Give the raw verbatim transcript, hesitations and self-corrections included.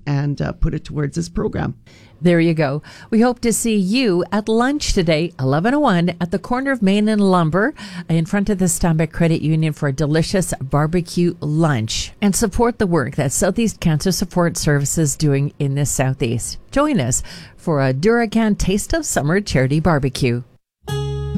and uh, put it towards this program. There you go. We hope to see you at lunch today, eleven oh one, at the corner of Main and Lumber, in front of the Steinbeck Credit Union for a delicious barbecue lunch. And support the work that Southeast Cancer Support Services is doing in the Southeast. Join us for a Duracan Taste of Summer charity barbecue.